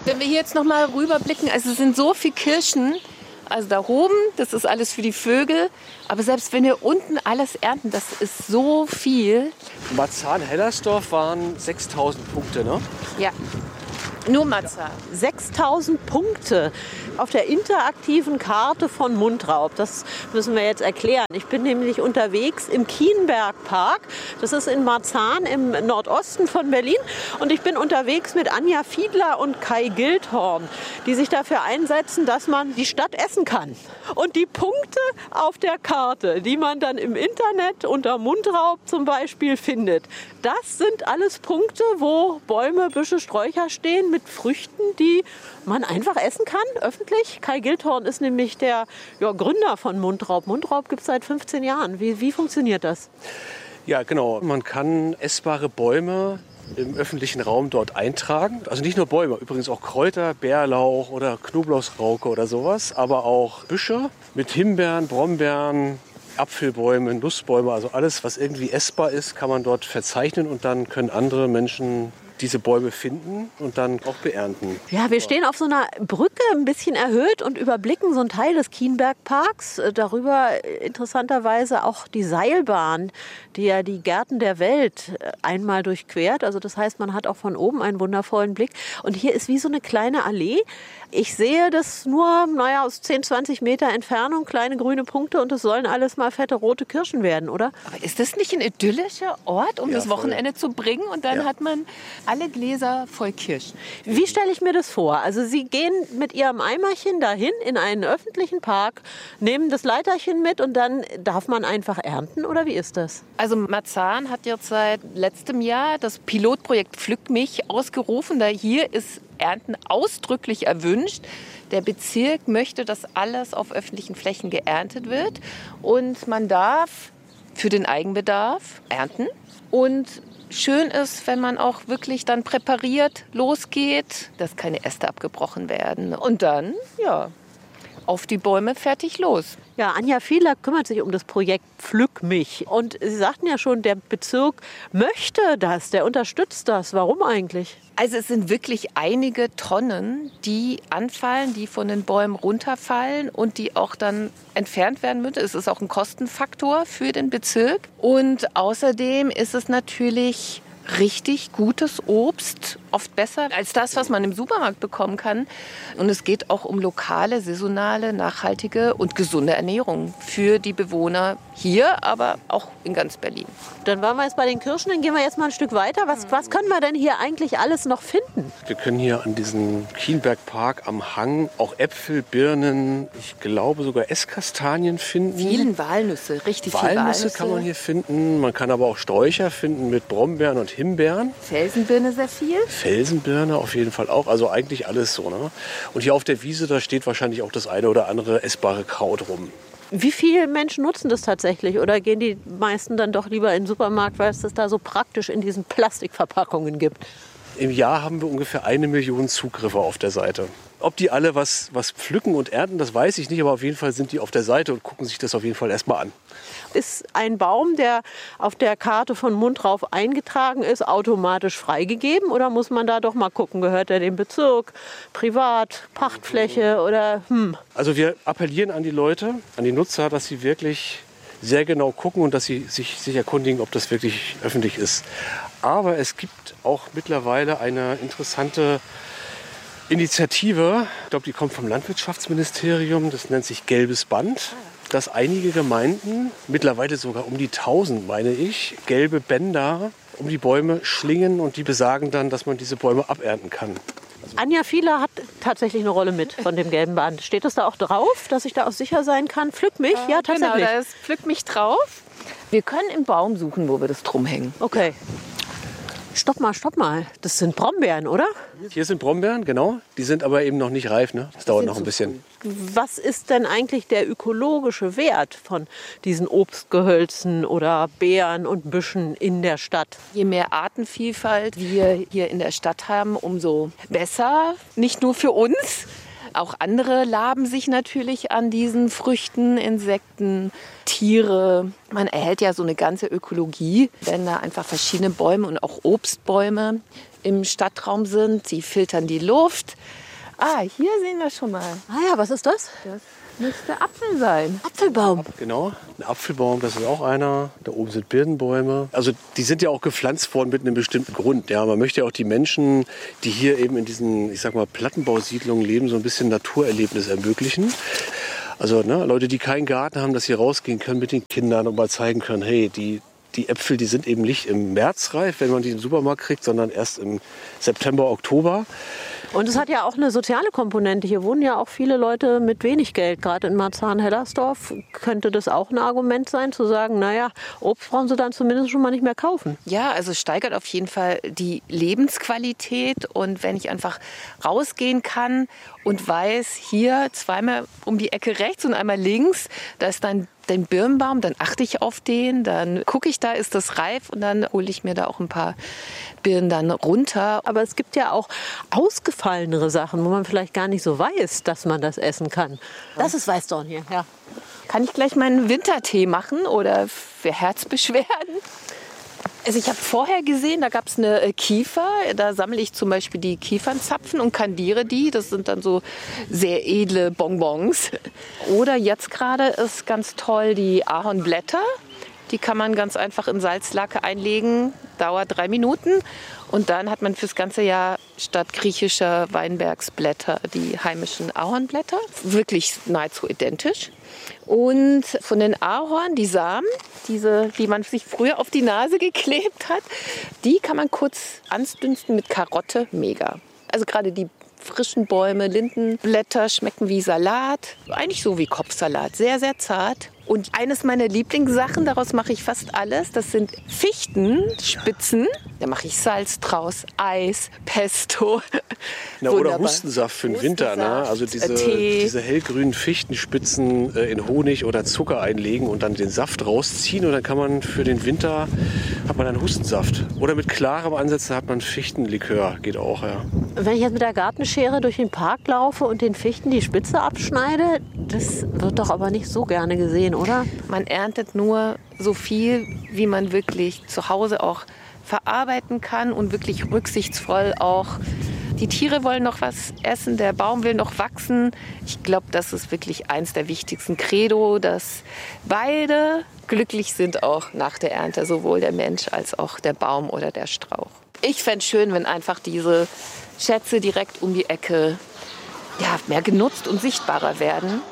Wenn wir hier jetzt noch mal rüberblicken, also es sind so viele Kirschen, also da oben, das ist alles für die Vögel, aber selbst wenn wir unten alles ernten, das ist so viel. Marzahn-Hellersdorf waren 6.000 Punkte, ne? Ja, nur Marzahn. 6.000 Punkte auf der interaktiven Karte von Mundraub. Das müssen wir jetzt erklären. Ich bin nämlich unterwegs im Kienbergpark. Das ist in Marzahn im Nordosten von Berlin. Und ich bin unterwegs mit Anja Fiedler und Kai Gildhorn, die sich dafür einsetzen, dass man die Stadt essen kann. Und die Punkte auf der Karte, die man dann im Internet unter Mundraub zum Beispiel findet, das sind alles Punkte, wo Bäume, Büsche, Sträucher stehen mit Früchten, die man einfach essen kann, öffentlich. Kai Gildhorn ist nämlich der Gründer von Mundraub. Mundraub gibt es seit 15 Jahren. Wie funktioniert das? Ja, genau. Man kann essbare Bäume im öffentlichen Raum dort eintragen. Also nicht nur Bäume, übrigens auch Kräuter, Bärlauch oder Knoblauchsrauke oder sowas, aber auch Büsche mit Himbeeren, Brombeeren, Apfelbäume, Nussbäume, also alles, was irgendwie essbar ist, kann man dort verzeichnen und dann können andere Menschen diese Bäume finden und dann auch beernten. Ja, wir stehen auf so einer Brücke, ein bisschen erhöht und überblicken so einen Teil des Kienbergparks. Darüber interessanterweise auch die Seilbahn, die ja die Gärten der Welt einmal durchquert. Also das heißt, man hat auch von oben einen wundervollen Blick. Und hier ist wie so eine kleine Allee. Ich sehe das nur, aus 10, 20 Meter Entfernung, kleine grüne Punkte und es sollen alles mal fette rote Kirschen werden, oder? Aber ist das nicht ein idyllischer Ort, um das Wochenende zu bringen? Und dann hat man alle Gläser voll Kirschen. Wie stelle ich mir das vor? Also Sie gehen mit Ihrem Eimerchen dahin in einen öffentlichen Park, nehmen das Leiterchen mit und dann darf man einfach ernten, oder wie ist das? Also Marzahn hat jetzt seit letztem Jahr das Pilotprojekt Pflück mich ausgerufen. Da hier ist Ernten ausdrücklich erwünscht. Der Bezirk möchte, dass alles auf öffentlichen Flächen geerntet wird. Und man darf für den Eigenbedarf ernten. Und schön ist, wenn man auch wirklich dann präpariert losgeht, dass keine Äste abgebrochen werden. Und dann, auf die Bäume, fertig los. Ja, Anja Fiedler kümmert sich um das Projekt Pflück mich. Und Sie sagten ja schon, der Bezirk möchte das, der unterstützt das. Warum eigentlich? Also es sind wirklich einige Tonnen, die anfallen, die von den Bäumen runterfallen und die auch dann entfernt werden müssen. Es ist auch ein Kostenfaktor für den Bezirk. Und außerdem ist es natürlich richtig gutes Obst, oft besser als das, was man im Supermarkt bekommen kann. Und es geht auch um lokale, saisonale, nachhaltige und gesunde Ernährung für die Bewohner hier, aber auch in ganz Berlin. Dann waren wir jetzt bei den Kirschen, dann gehen wir jetzt mal ein Stück weiter. Was können wir denn hier eigentlich alles noch finden? Wir können hier an diesem Kienbergpark am Hang auch Äpfel, Birnen, ich glaube sogar Esskastanien finden. Vielen Walnüsse, richtig viele Walnüsse kann man hier finden. Man kann aber auch Sträucher finden mit Brombeeren und Himbeeren. Felsenbirne sehr viel. Felsenbirne auf jeden Fall auch. Also eigentlich alles so. Ne? Und hier auf der Wiese, da steht wahrscheinlich auch das eine oder andere essbare Kraut rum. Wie viele Menschen nutzen das tatsächlich? Oder gehen die meisten dann doch lieber in den Supermarkt, weil es das da so praktisch in diesen Plastikverpackungen gibt? Im Jahr haben wir ungefähr 1 Million Zugriffe auf der Seite. Ob die alle was pflücken und ernten, das weiß ich nicht. Aber auf jeden Fall sind die auf der Seite und gucken sich das auf jeden Fall erstmal an. Ist ein Baum, der auf der Karte von Mundraub eingetragen ist, automatisch freigegeben? Oder muss man da doch mal gucken, gehört er dem Bezirk, privat, Pachtfläche oder Also wir appellieren an die Leute, an die Nutzer, dass sie wirklich sehr genau gucken und dass sie sich erkundigen, ob das wirklich öffentlich ist. Aber es gibt auch mittlerweile eine interessante Initiative, ich glaube, die kommt vom Landwirtschaftsministerium, das nennt sich Gelbes Band, dass einige Gemeinden, mittlerweile sogar um die 1000, meine ich, gelbe Bänder um die Bäume schlingen und die besagen dann, dass man diese Bäume abernten kann. Anja Fiedler hat tatsächlich eine Rolle mit von dem gelben Band. Steht das da auch drauf, dass ich da auch sicher sein kann? Pflück mich? Ja, tatsächlich. Genau, da ist Pflück mich drauf. Wir können im Baum suchen, wo wir das drum hängen. Okay. Stopp mal. Das sind Brombeeren, oder? Hier sind Brombeeren, genau. Die sind aber eben noch nicht reif. Ne? Das dauert noch ein bisschen. Was ist denn eigentlich der ökologische Wert von diesen Obstgehölzen oder Beeren und Büschen in der Stadt? Je mehr Artenvielfalt wir hier in der Stadt haben, umso besser. Nicht nur für uns. Auch andere laben sich natürlich an diesen Früchten, Insekten, Tiere. Man erhält ja so eine ganze Ökologie, wenn da einfach verschiedene Bäume und auch Obstbäume im Stadtraum sind. Sie filtern die Luft. Hier sehen wir schon mal. Ja, was ist das? Das müsste Apfel sein. Apfelbaum. Genau, ein Apfelbaum, das ist auch einer. Da oben sind Birnbäume. Also die sind ja auch gepflanzt worden mit einem bestimmten Grund. Ja, man möchte ja auch die Menschen, die hier eben in diesen, ich sag mal, Plattenbausiedlungen leben, so ein bisschen Naturerlebnis ermöglichen. Also Leute, die keinen Garten haben, dass sie rausgehen können mit den Kindern und mal zeigen können, hey, die Äpfel, die sind eben nicht im März reif, wenn man die im Supermarkt kriegt, sondern erst im September, Oktober. Und es hat ja auch eine soziale Komponente. Hier wohnen ja auch viele Leute mit wenig Geld. Gerade in Marzahn-Hellersdorf könnte das auch ein Argument sein, zu sagen, naja, Obst brauchen sie dann zumindest schon mal nicht mehr kaufen. Ja, also es steigert auf jeden Fall die Lebensqualität. Und wenn ich einfach rausgehen kann und weiß, hier zweimal um die Ecke rechts und einmal links, da ist dann den Birnbaum, dann achte ich auf den, dann gucke ich da, ist das reif und dann hole ich mir da auch ein paar Birnen dann runter. Aber es gibt ja auch ausgefallenere Sachen, wo man vielleicht gar nicht so weiß, dass man das essen kann. Das ist Weißdorn hier, ja. Kann ich gleich meinen Wintertee machen oder für Herzbeschwerden? Also ich habe vorher gesehen, da gab es eine Kiefer, da sammle ich zum Beispiel die Kiefernzapfen und kandiere die. Das sind dann so sehr edle Bonbons. Oder jetzt gerade ist ganz toll die Ahornblätter. Die kann man ganz einfach in Salzlake einlegen, dauert 3 Minuten. Und dann hat man fürs ganze Jahr statt griechischer Weinbergsblätter die heimischen Ahornblätter. Wirklich nahezu identisch. Und von den Ahorn, die Samen, die man sich früher auf die Nase geklebt hat, die kann man kurz ansdünsten mit Karotte. Mega. Also gerade die frischen Bäume, Lindenblätter schmecken wie Salat. Eigentlich so wie Kopfsalat. Sehr, sehr zart. Und eines meiner Lieblingssachen, daraus mache ich fast alles, das sind Fichtenspitzen. Da mache ich Salz draus, Eis, Pesto. Oder Hustensaft für den Winter. Ne? Also diese hellgrünen Fichtenspitzen in Honig oder Zucker einlegen und dann den Saft rausziehen. Und dann kann man für den Winter, hat man dann Hustensaft. Oder mit klarem Ansätzen hat man Fichtenlikör, geht auch. Ja. Wenn ich jetzt mit der Gartenschere durch den Park laufe und den Fichten die Spitze abschneide, das wird doch aber nicht so gerne gesehen, oder? Man erntet nur so viel, wie man wirklich zu Hause auch verarbeiten kann und wirklich rücksichtsvoll auch. Die Tiere wollen noch was essen, der Baum will noch wachsen. Ich glaube, das ist wirklich eins der wichtigsten Credo, dass beide glücklich sind auch nach der Ernte, sowohl der Mensch als auch der Baum oder der Strauch. Ich fände es schön, wenn einfach diese Schätze direkt um die Ecke mehr genutzt und sichtbarer werden.